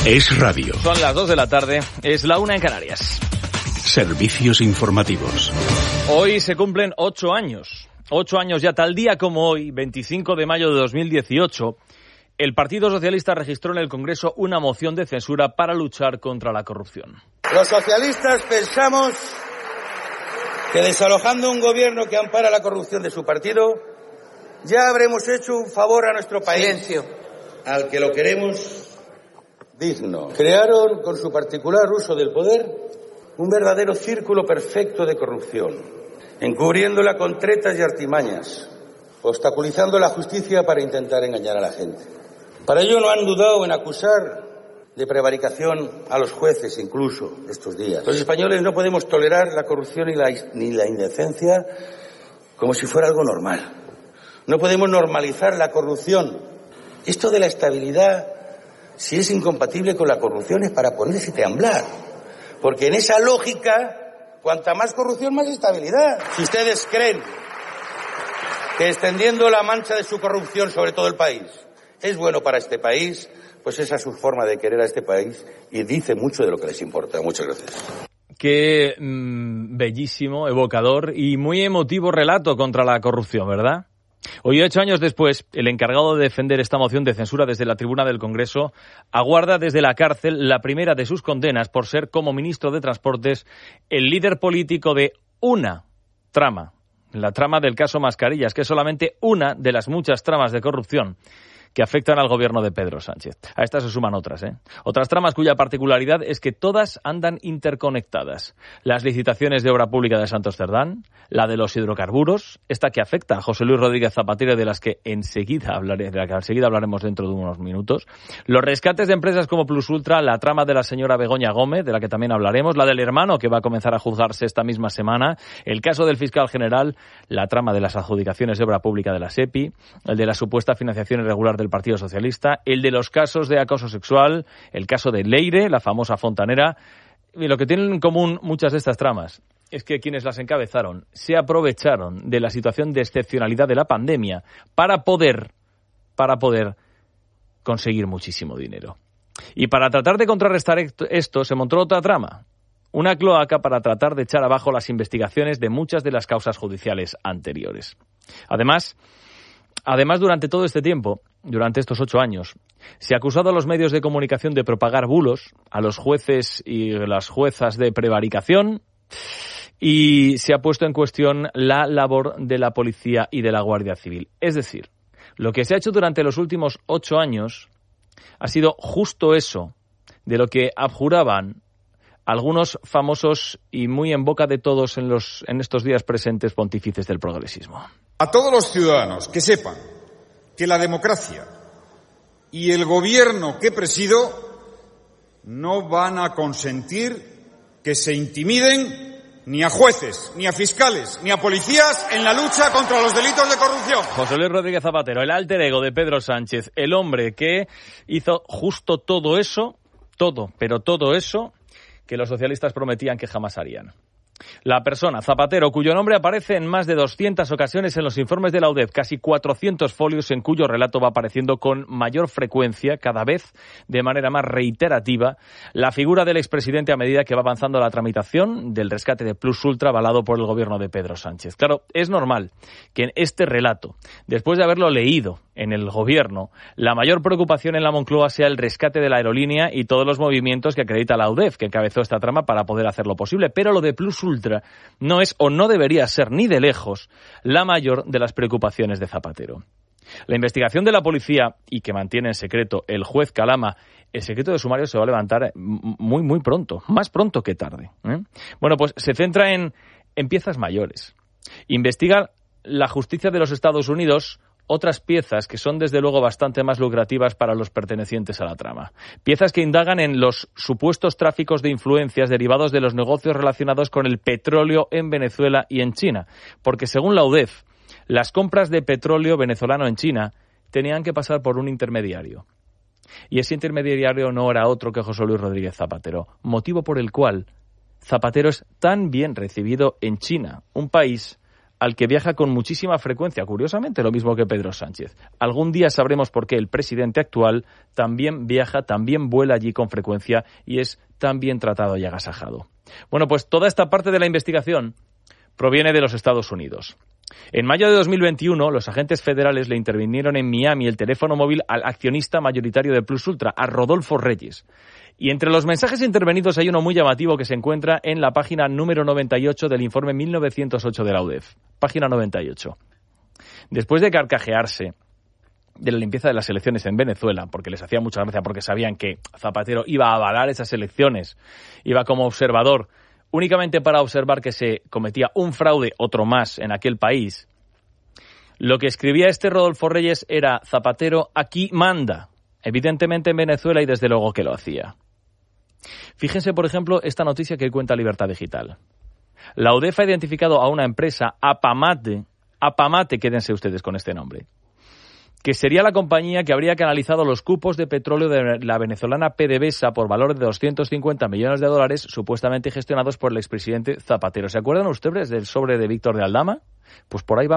Es radio. Son las 2 de la tarde, es la 1 en Canarias. Servicios informativos. Hoy se cumplen 8 años. 8 años ya, tal día como hoy, 25 de mayo de 2018, el Partido Socialista registró en el Congreso una moción de censura para luchar contra la corrupción. Los socialistas pensamos que desalojando un gobierno que ampara la corrupción de su partido, ya habremos hecho un favor a nuestro país. Silencio. Al que lo queremos digno. Crearon, con su particular uso del poder, un verdadero círculo perfecto de corrupción, encubriéndola con tretas y artimañas, obstaculizando la justicia para intentar engañar a la gente. Para ello no han dudado en acusar de prevaricación a los jueces, incluso estos días. Los españoles no podemos tolerar la corrupción ni la indecencia como si fuera algo normal. No podemos normalizar la corrupción. Esto de la estabilidad, si es incompatible con la corrupción, es para ponerse a temblar. Porque en esa lógica, cuanta más corrupción, más estabilidad. Si ustedes creen que extendiendo la mancha de su corrupción sobre todo el país es bueno para este país, pues esa es su forma de querer a este país y dice mucho de lo que les importa. Muchas gracias. Qué bellísimo, evocador y muy emotivo relato contra la corrupción, ¿verdad? Hoy, 8 años después, el encargado de defender esta moción de censura desde la tribuna del Congreso aguarda desde la cárcel la primera de sus condenas por ser, como ministro de Transportes, el líder político de una trama, la trama del caso Mascarillas, que es solamente una de las muchas tramas de corrupción que afectan al gobierno de Pedro Sánchez. A estas se suman otras, Otras tramas cuya particularidad es que todas andan interconectadas. Las licitaciones de obra pública de Santos Cerdán, la de los hidrocarburos, esta que afecta a José Luis Rodríguez Zapatero, de la que enseguida hablaremos dentro de unos minutos. Los rescates de empresas como Plus Ultra, la trama de la señora Begoña Gómez, de la que también hablaremos, la del hermano que va a comenzar a juzgarse esta misma semana, el caso del fiscal general, la trama de las adjudicaciones de obra pública de la SEPI, el de la supuesta financiación irregular del Partido Socialista, el de los casos de acoso sexual, el caso de Leire, la famosa fontanera. Y lo que tienen en común muchas de estas tramas es que quienes las encabezaron se aprovecharon de la situación de excepcionalidad de la pandemia para poder conseguir muchísimo dinero. Y para tratar de contrarrestar esto se montó otra trama, una cloaca para tratar de echar abajo las investigaciones de muchas de las causas judiciales anteriores. Además, durante todo este tiempo, durante estos 8 años, se ha acusado a los medios de comunicación de propagar bulos, a los jueces y las juezas de prevaricación, y se ha puesto en cuestión la labor de la policía y de la Guardia Civil. Es decir, lo que se ha hecho durante los últimos 8 años ha sido justo eso de lo que abjuraban algunos famosos y muy en boca de todos en estos días presentes pontífices del progresismo. A todos los ciudadanos que sepan que la democracia y el gobierno que presido no van a consentir que se intimiden ni a jueces, ni a fiscales, ni a policías en la lucha contra los delitos de corrupción. José Luis Rodríguez Zapatero, el alter ego de Pedro Sánchez, el hombre que hizo justo todo eso, todo eso que los socialistas prometían que jamás harían. La persona, Zapatero, cuyo nombre aparece en más de 200 ocasiones en los informes de la UDEF, casi 400 folios en cuyo relato va apareciendo con mayor frecuencia, cada vez de manera más reiterativa, la figura del expresidente a medida que va avanzando la tramitación del rescate de Plus Ultra avalado por el gobierno de Pedro Sánchez. Claro, es normal que en este relato, después de haberlo leído en el gobierno, la mayor preocupación en la Moncloa sea el rescate de la aerolínea y todos los movimientos que acredita la UDEF, que encabezó esta trama para poder hacerlo posible. Pero lo de Plus Ultra no es o no debería ser ni de lejos la mayor de las preocupaciones de Zapatero. La investigación de la policía y que mantiene en secreto el juez Calama, el secreto de sumario se va a levantar muy pronto, más pronto que tarde. Bueno, pues se centra en piezas mayores. Investiga la justicia de los Estados Unidos otras piezas que son desde luego bastante más lucrativas para los pertenecientes a la trama. Piezas que indagan en los supuestos tráficos de influencias derivados de los negocios relacionados con el petróleo en Venezuela y en China. Porque según la UDEF, las compras de petróleo venezolano en China tenían que pasar por un intermediario. Y ese intermediario no era otro que José Luis Rodríguez Zapatero, motivo por el cual Zapatero es tan bien recibido en China, un país al que viaja con muchísima frecuencia, curiosamente lo mismo que Pedro Sánchez. Algún día sabremos por qué el presidente actual también viaja, también vuela allí con frecuencia y es tan bien tratado y agasajado. Bueno, pues toda esta parte de la investigación proviene de los Estados Unidos. En mayo de 2021, los agentes federales le intervinieron en Miami el teléfono móvil al accionista mayoritario de Plus Ultra, a Rodolfo Reyes. Y entre los mensajes intervenidos hay uno muy llamativo que se encuentra en la página número 98 del informe 1908 de la UDEF. Página 98. Después de carcajearse de la limpieza de las elecciones en Venezuela, porque les hacía mucha gracia, porque sabían que Zapatero iba a avalar esas elecciones, iba como observador, únicamente para observar que se cometía un fraude, otro más, en aquel país. Lo que escribía este Rodolfo Reyes era: Zapatero aquí manda, evidentemente en Venezuela, y desde luego que lo hacía. Fíjense, por ejemplo, esta noticia que cuenta Libertad Digital. La UDEF ha identificado a una empresa, Apamate, quédense ustedes con este nombre, que sería la compañía que habría canalizado los cupos de petróleo de la venezolana PDVSA por valor de $250 millones, supuestamente gestionados por el expresidente Zapatero. ¿Se acuerdan ustedes del sobre de Víctor de Aldama? Pues por ahí va